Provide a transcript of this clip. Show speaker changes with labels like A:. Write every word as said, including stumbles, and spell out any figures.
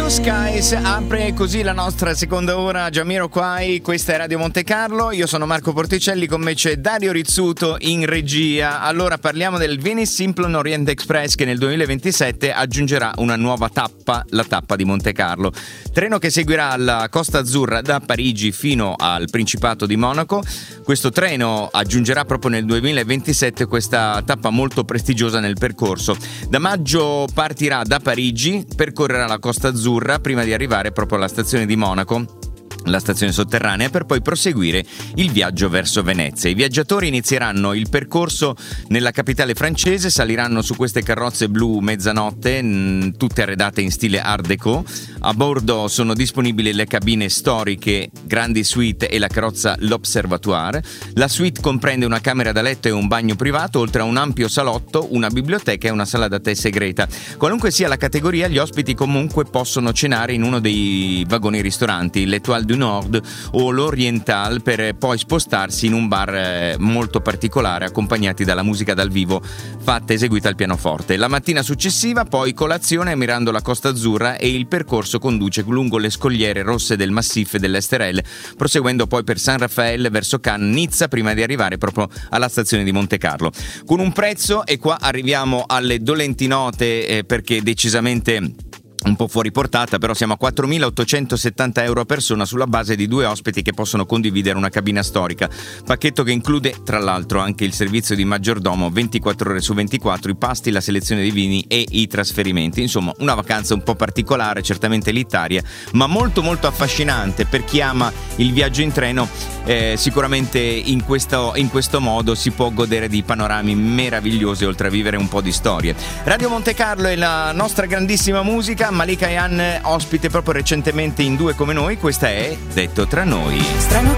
A: Skies apre così la nostra seconda ora. Jamiroquai, questa è Radio Monte Carlo. Io sono Marco Porticelli, con me c'è Dario Rizzuto in regia. Allora parliamo del Venice Simplon Orient Express, che nel duemilaventisette aggiungerà una nuova tappa, la tappa di Monte Carlo. Treno che seguirà la Costa Azzurra da Parigi fino al Principato di Monaco. Questo treno aggiungerà proprio nel duemilaventisette questa tappa molto prestigiosa nel percorso. Da maggio partirà da Parigi, percorrerà la Costa Azzurra prima di arrivare proprio alla stazione di Monaco, la stazione sotterranea, per poi proseguire il viaggio verso Venezia. I viaggiatori inizieranno il percorso nella capitale francese, saliranno su queste carrozze blu mezzanotte, mh, tutte arredate in stile Art Deco. A bordo sono disponibili le cabine storiche, grandi suite e la carrozza L'Observatoire. La suite comprende una camera da letto e un bagno privato, oltre a un ampio salotto, una biblioteca e una sala da tè segreta. Qualunque sia la categoria, gli ospiti comunque possono cenare in uno dei vagoni ristoranti, l'Étoile du Nord o l'Oriental, per poi spostarsi in un bar molto particolare, accompagnati dalla musica dal vivo fatta eseguita al pianoforte. La mattina successiva poi colazione ammirando la Costa Azzurra, e il percorso conduce lungo le scogliere rosse del Massif dell'Esterel, proseguendo poi per San Raffaele verso Cannes, Nizza, prima di arrivare proprio alla stazione di Monte Carlo. Con un prezzo, e qua arriviamo alle dolenti note, eh, perché decisamente un po' fuori portata, però siamo a quattromilaottocentosettanta euro a persona, sulla base di due ospiti che possono condividere una cabina storica, pacchetto che include tra l'altro anche il servizio di maggiordomo ventiquattro ore su ventiquattro, i pasti, la selezione dei vini e i trasferimenti. Insomma, una vacanza un po' particolare, certamente elitaria, ma molto molto affascinante per chi ama il viaggio in treno. Eh, sicuramente in questo, in questo modo si può godere di panorami meravigliosi, oltre a vivere un po' di storie. Radio Monte Carlo è la nostra grandissima musica. Malika Ayane, ospite proprio recentemente in Due come noi. Questa è Detto tra noi.
B: Strano